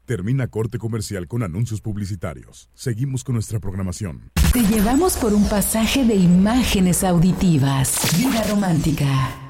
Termina corte comercial con anuncios publicitarios. Seguimos con nuestra programación. Te llevamos por un pasaje de imágenes auditivas. Vida romántica.